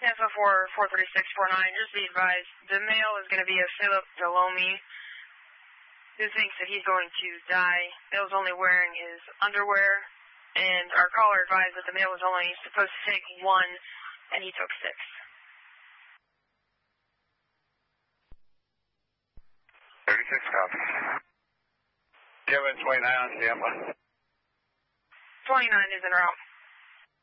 Tampa 43649, just be advised, the male is going to be a Philip Delomi, who thinks that he's going to die. The male's only wearing his underwear, and our caller advised that the male was only supposed to take 1, and he took 6. 36 copies. Kevin 29 on Tampa. 29 is en route.